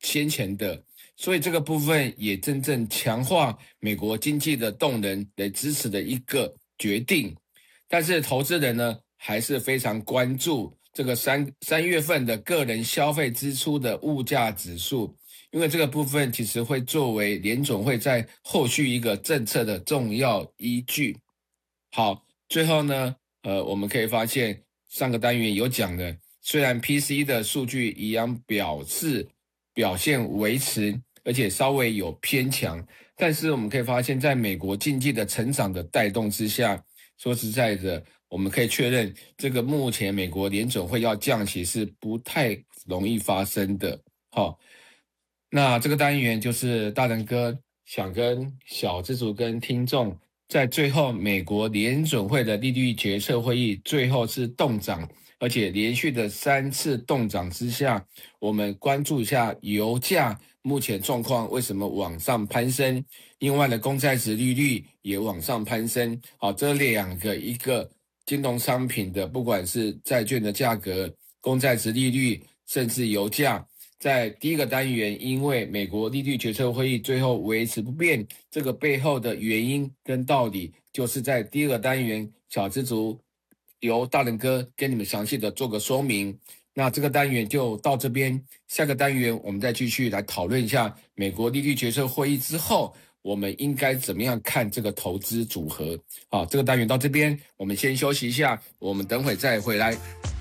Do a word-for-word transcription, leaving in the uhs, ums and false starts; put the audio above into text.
先前的，所以这个部分也真正强化美国经济的动能来支持的一个决定。但是投资人呢，还是非常关注这个三三月份的个人消费支出的物价指数，因为这个部分其实会作为联总会在后续一个政策的重要依据。好，最后呢，呃，我们可以发现上个单元有讲的，虽然 P C E 的数据一样表示表现维持，而且稍微有偏强，但是我们可以发现，在美国经济的成长的带动之下，说实在的，我们可以确认，这个目前美国联准会要降息是不太容易发生的。好，那这个单元就是大人哥想跟小资族跟听众，在最后美国联准会的利率决策会议最后是动涨，而且连续的三次动涨之下，我们关注一下油价目前状况为什么往上攀升，另外的公债殖利率也往上攀升。好，这两个一个金融商品的，不管是债券的价格、公债殖利率，甚至油价，在第一个单元，因为美国利率决策会议最后维持不变，这个背后的原因跟道理，就是在第二个单元小资族由大人哥跟你们详细的做个说明。那这个单元就到这边，下个单元我们再继续来讨论一下美国利率决策会议之后，我们应该怎么样看这个投资组合。好，这个单元到这边，我们先休息一下，我们等会再回来。